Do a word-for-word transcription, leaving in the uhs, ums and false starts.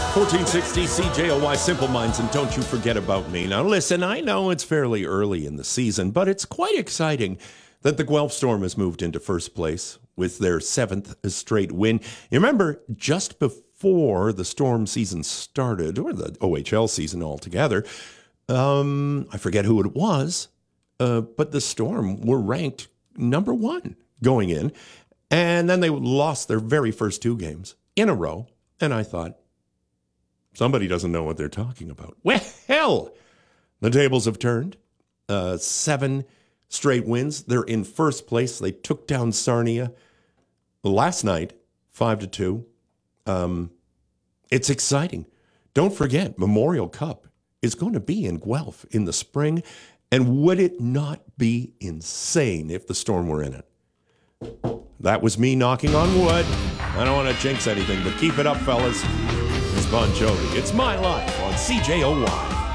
fourteen sixty C J O Y Simple Minds, and don't you forget about me. Now listen, I know it's fairly early in the season, but it's quite exciting that the Guelph Storm has moved into first place with their seventh straight win. You remember, just before the Storm season started, or the O H L season altogether, um, I forget who it was, uh, but the Storm were ranked number one going in, and then they lost their very first two games in a row, and I thought, somebody doesn't know what they're talking about. Well, hell, the tables have turned. Uh, seven straight wins. They're in first place. They took down Sarnia last night, five to two. Um, it's exciting. Don't forget, Memorial Cup is going to be in Guelph in the spring. And would it not be insane if the Storm were in it? That was me knocking on wood. I don't want to jinx anything, but keep it up, fellas. It's Bon Jovi. It's My Life on C J O Y.